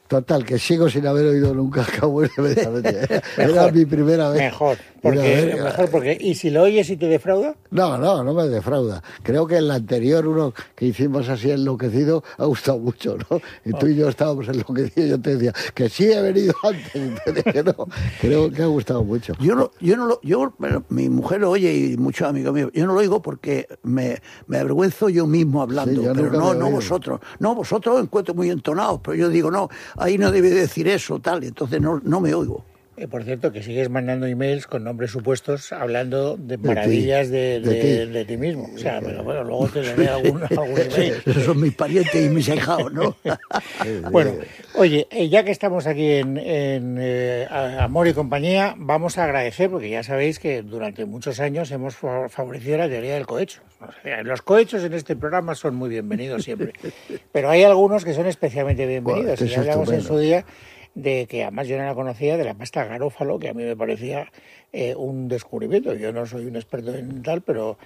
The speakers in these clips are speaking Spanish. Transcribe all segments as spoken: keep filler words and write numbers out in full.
Total, que sigo sin haber oído nunca Cowboys de Medianoche. Era mi primera vez. Mejor, porque, Mira, mejor porque... ¿Y si lo oyes y te defrauda? No, no, no me defrauda. Creo que el anterior, uno que hicimos así enloquecido, ha gustado mucho, ¿no? Y tú y yo estábamos enloquecidos. Yo te decía que sí he venido antes. Y te dije, no, creo que ha gustado mucho. Yo no, yo no lo... Yo, bueno, mi mujer lo oye y muchos amigos míos. Yo no lo oigo porque me, me avergüenzo yo mismo hablando. Sí, yo pero nunca no, me no oigo. vosotros. No, vosotros os encuentro muy entonados. Pero yo digo, no, ahí no debe decir eso, tal. Y entonces no, no me oigo. Eh, por cierto, que sigues mandando emails con nombres supuestos hablando de De maravillas ti, de, de de, ti. de ti mismo. O sea, pero bueno, luego te daré algún, algún email. Esos son mis parientes y mis ahijados, ¿no? Bueno, oye, eh, ya que estamos aquí en, en eh, Amor y Compañía, vamos a agradecer, porque ya sabéis que durante muchos años hemos fa- favorecido la teoría del cohecho. O sea, los cohechos en este programa son muy bienvenidos siempre, pero hay algunos que son especialmente bienvenidos. Buah, Y eso ya es hablamos en estupendo. su día de que además yo no la conocía, de la pasta garófalo, que a mí me parecía eh, un descubrimiento. Yo no soy un experto en tal, pero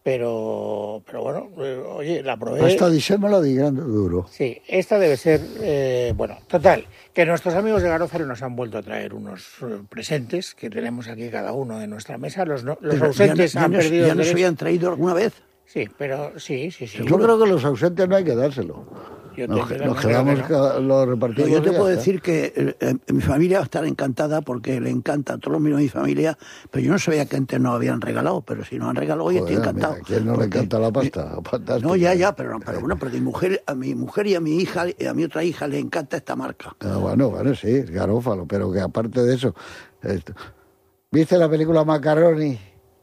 pero pero bueno, eh, oye, la probé. Pasta di sémola di grande duro. Sí, esta debe ser, eh, bueno, total, que nuestros amigos de Garófalo nos han vuelto a traer unos eh, presentes que tenemos aquí cada uno de nuestra mesa. Los, no- los Pero ausentes ya, no- han ya nos- perdido ¿Ya el nos derecho. habían traído alguna vez? Sí, pero sí, sí, sí. Yo creo que los ausentes no hay que dárselo. Yo te- Nos, yo nos creo quedamos, que no. cada- lo No, repartimos. yo y te ya puedo está. decir que eh, eh, mi familia va a estar encantada porque le encanta a todos los miembros de mi familia, pero yo no sabía que antes nos habían regalado, pero si nos han regalado hoy estoy Joder, encantado. mira, ¿a quién no le Porque encanta la pasta? mi- Fantástico. No, ya, ya, pero, pero bueno, pero mi mujer, a mi mujer y a mi hija, y a mi otra hija le encanta esta marca. Ah, bueno, bueno, sí, es Garófalo, pero que aparte de eso... esto- ¿Viste la película Macaroni?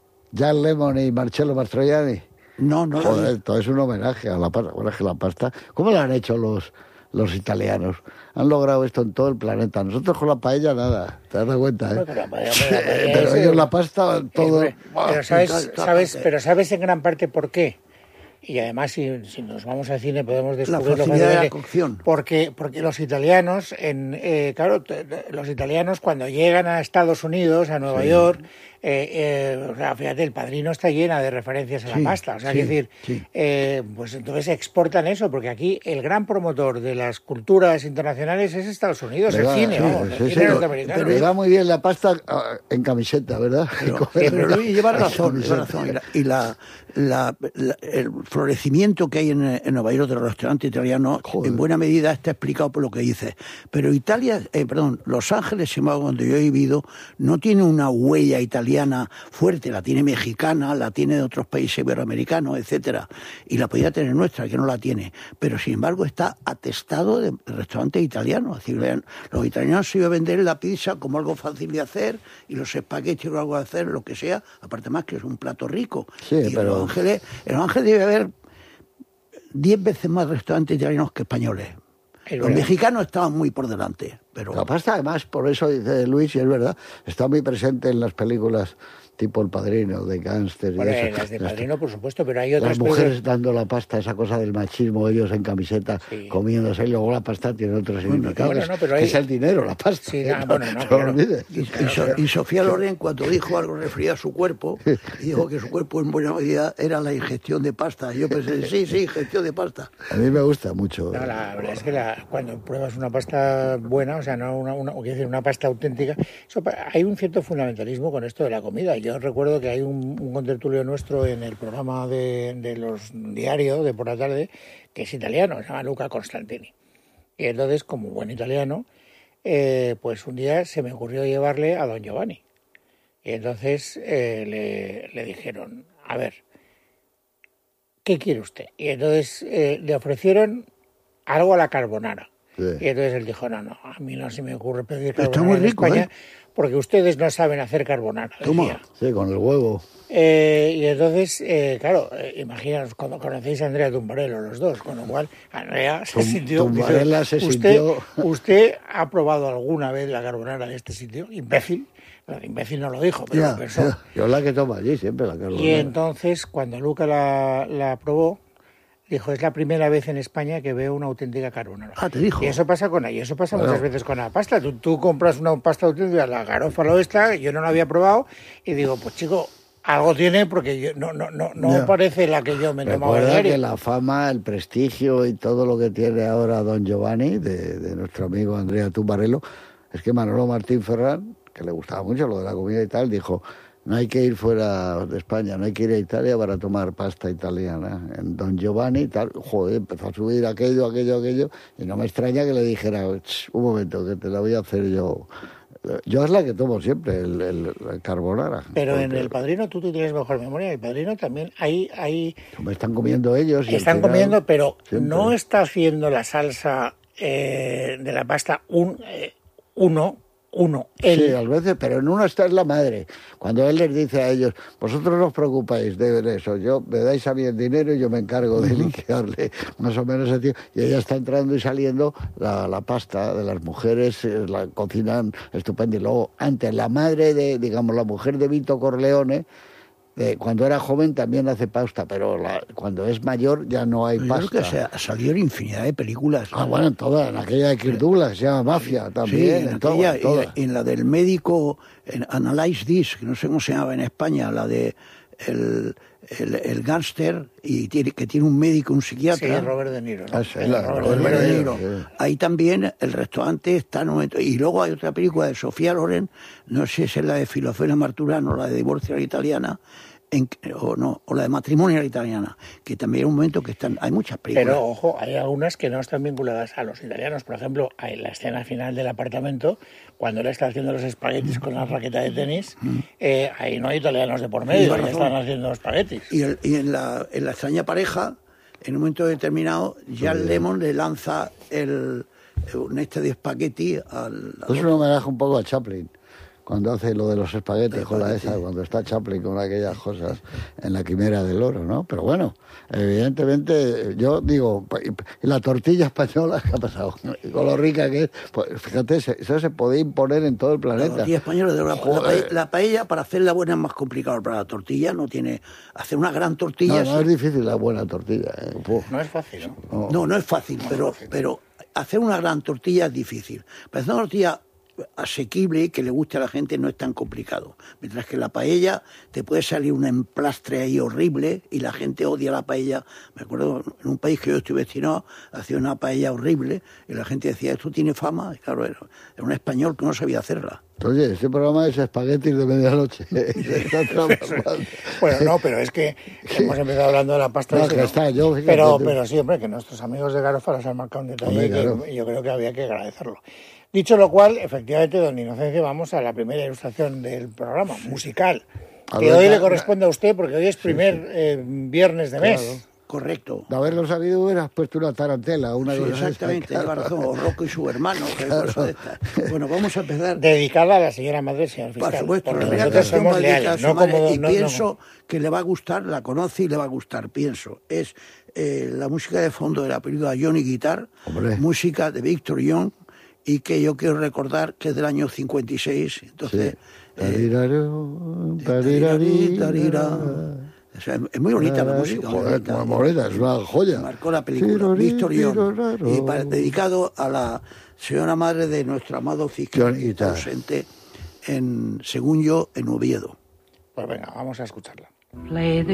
Jan Lemmon y Marcello Mastroianni. No, no, no. Joder, esto es un homenaje a la pasta. Bueno, es que la pasta... ¿Cómo lo han hecho los, los italianos? Han logrado esto en todo el planeta. Nosotros con la paella nada, ¿te das cuenta? Bueno, Eh? pero la paella- pero la paella Pero es, ellos eh, la pasta, todo... Hombre, ¡buah! pero sabes, tal, tal, sabes, tal. pero sabes en gran parte por qué. Y además, si, si nos vamos al cine, podemos descubrirlo facilidad de la fácilmente. cocción. Porque, porque los italianos, en, eh, claro, t- los italianos cuando llegan a Estados Unidos, a Nueva York, eh, eh, o sea, fíjate, El Padrino está llena de referencias a la Sí, pasta. O sea, sí, es decir, sí. eh, pues entonces exportan eso, porque aquí el gran promotor de las culturas internacionales es Estados Unidos, ¿Verdad? el cine, Sí, vamos, sí, el sí, cine pero- norteamericano. Pero va muy bien la pasta ah, en camiseta, ¿verdad? Pero, Comer- pero Luis lleva razón, camiseta. lleva razón. Y, la, y la- la- la- el florecimiento que hay en, en Nueva York de los restaurantes italianos, Joder. en buena medida está explicado por lo que dices. Pero Italia, eh, perdón, Los Ángeles, sin embargo, donde yo he vivido, no tiene una huella italiana fuerte, la tiene mexicana, la tiene de otros países iberoamericanos, etcétera, y la podría tener nuestra, que no la tiene. Pero sin embargo está atestado de restaurantes italianos. Es decir, vean, los italianos se iban a vender la pizza como algo fácil de hacer y los espaguetis o algo de hacer, lo que sea, aparte más que es un plato rico. Sí, y pero- en Los Ángeles, en Los Ángeles debe haber diez veces más restaurantes italianos que españoles. Es Los verdad. mexicanos estaban muy por delante, pero La pasta, además, por eso dice Luis, y es verdad, está muy presente en las películas tipo El Padrino, de gángster y Bueno, eso. en las de Las- Padrino, por supuesto, pero hay otras Las mujeres películas- dando la pasta, esa cosa del machismo, ellos en camiseta, Sí. comiéndose, y luego la pasta tiene otro significado, bueno, que es- no, pero que hay- es el dinero, la pasta. Sí, ¿eh? ah, bueno, no, No claro. lo olvides. Y, y So- y Sofía Loren, cuando dijo algo refería a su cuerpo, y dijo que su cuerpo en buena medida era la ingestión de pasta. Y yo pensé, sí, sí, ingestión de pasta. A mí me gusta mucho. No, la verdad es que la- cuando pruebas una pasta buena, o sea, no una, una, o quiero decir, una pasta auténtica, eso, pa- hay un cierto fundamentalismo con esto de la comida. Yo recuerdo que hay un, un contertulio nuestro en el programa de, de los diarios de por la tarde, que es italiano, se llama Luca Constantini. Y entonces, como buen italiano, eh, pues un día se me ocurrió llevarle a don Giovanni. Y entonces eh, le, le dijeron, a ver, ¿qué quiere usted? Y entonces eh, le ofrecieron algo a la carbonara. Sí. Y entonces él dijo, no, no, a mí no se me ocurre pedir Está carbonara muy en rico, España, ¿eh? porque ustedes no saben hacer carbonara. ¿Cómo? decía. Sí, con el huevo. Eh, y entonces, eh, claro, eh, imaginaos, cuando conocéis a Andrea Tumbarello los dos, con lo cual Andrea se Tum- sintió... Tumbarella se usted, sintió- ¿Usted ha probado alguna vez la carbonara de este sitio? Imbécil. No, imbécil no lo dijo, pero Ya, lo pensó. ya. Yo la que tomo allí siempre, la carbonara. Y entonces, cuando Luca la, la probó, dijo, es la primera vez en España que veo una auténtica carbonara. Ah, te dijo. Y eso pasa con y eso pasa Bueno. muchas veces con la pasta. Tú, tú compras una pasta auténtica, la Garófalo esta, yo no la había probado, y digo, pues chico, Algo tiene porque yo, no, no, no, no, no parece la que yo me tomaba en Recuerda serio. que la fama, el prestigio y todo lo que tiene ahora Don Giovanni, de, de nuestro amigo Andrea Tumbarello, es que Manolo Martín Ferrán, que le gustaba mucho lo de la comida y tal, dijo, no hay que ir fuera de España, no hay que ir a Italia para tomar pasta italiana. En Don Giovanni y tal, joder, empezó a subir aquello, aquello, aquello, y no me extraña que le dijera, un momento, que te la voy a hacer yo. Yo es la que tomo siempre, el, el, el carbonara. Pero porque... en El Padrino tú te tienes mejor memoria. El Padrino también hay... hay... Me están comiendo ellos. Y están final, comiendo, pero siempre. no está haciendo la salsa eh, de la pasta un, eh, uno, uno. Él. Sí, a veces, pero en uno está es la madre. Cuando él les dice a ellos, vosotros no os preocupáis de ver eso, yo me dais a mí el dinero y yo me encargo de liquidarle más o menos ese tío. Y ella está entrando y saliendo la, la pasta de las mujeres, eh, la cocinan estupendo. Y luego, antes, la madre de, digamos, la mujer de Vito Corleone, Eh, cuando era joven también hace pasta, pero la, cuando es mayor ya no hay Yo pasta. creo que se ha salido infinidad de películas. Ah, bueno, en todas, en aquella de Kirk Douglas, se llama Mafia también, Sí, en, en aquella, todas, todas. en, en la del médico, en Analyze This, que no sé cómo se llamaba en España, la de el, el, el gángster, y tiene, que tiene un médico, un psiquiatra. Sí, Robert De Niro. ¿no? Ah, sí, Eh, la- Robert, Robert De De Niro. Niro. Sí. Ahí también el restaurante está en un momento. Y luego hay otra película de Sofía Loren, no sé si es la de Filofena Marturano, la de Divorcio a la Italiana, en, o no, o la de Matrimonio a la Italiana, que también es un momento que están, hay muchas películas. Pero, ojo, hay algunas que no están vinculadas a los italianos. Por ejemplo, hay la escena final del apartamento, cuando él está haciendo los espaguetis con la raqueta de tenis, eh, ahí no hay italianos de por medio, Lleva ya razón. están haciendo espaguetis. Y, el- y en, la, en la extraña pareja, en un momento determinado, Jan Lemmon le lanza el, un este de espagueti al... al- Es un homenaje un poco a Chaplin, cuando hace lo de los espaguetis El con la espagueti. esa, cuando está Chaplin con aquellas cosas en la quimera del oro, ¿no? Pero bueno, evidentemente, yo digo, y la tortilla española, ¿qué ha pasado? Con lo rica que es, pues fíjate, eso se puede imponer en todo el La planeta. tortilla española, de la, la, Joder. paella, la paella, para hacerla buena es más complicado, para la tortilla no tiene... Hacer una gran tortilla... No, no es difícil la buena tortilla. ¿eh? Uf. No es fácil, ¿no? No. No, no es fácil, pero, pero hacer una gran tortilla es difícil. Para hacer una tortilla asequible y que le guste a la gente no es tan complicado. Mientras que la paella te puede salir un emplastre ahí horrible y la gente odia la paella. Me acuerdo en un país que yo estuve destinado, hacía una paella horrible y la gente decía, esto tiene fama. Y claro, era, era un español que no sabía hacerla. Oye, este programa es espaguetis de medianoche. Se está transformando. Bueno, no, pero es que hemos empezado hablando de la pasta. No, esa, que está, yo, fíjate pero, tú. pero sí, hombre, que nuestros amigos de Garofa nos han marcado un detalle Hombre, que claro. yo creo que había que agradecerlo. Dicho lo cual, efectivamente, don Inocencio, vamos a la primera ilustración del programa, musical, A que ver, hoy da- le corresponde a usted porque hoy es primer eh, viernes de mes. Claro. Correcto. De haberlo sabido hubieras puesto una tarantela, una Sí, cosa esa, exactamente, claro. lleva razón. O Rocco y su hermano, que Claro. cosa de estas. Bueno, vamos a empezar. Dedicada a la señora madre, señor Por fiscal. supuesto, porque la primera nosotros canción somos va dedicada a leales, su no madre, como... y no- pienso no- que le va a gustar, la conoce y le va a gustar, pienso. Es eh, la música de fondo de la película Johnny Guitar, Hombre. música de Victor Young, y que yo quiero recordar que es del año cincuenta y seis. Entonces, Sí. eh, Tarirarú, tarirarí, tarirarira. tarira. O sea, es muy bonita la música. muy Joder, bonita. muy bonita, es una joya. Marcó la película, Tirorí, Victor Young, tiroraro. y para- dedicado a la señora madre de nuestro amado fiscal Johnny Guitar. ausente, en, según yo, en Oviedo. Pues venga, vamos a escucharla. Play the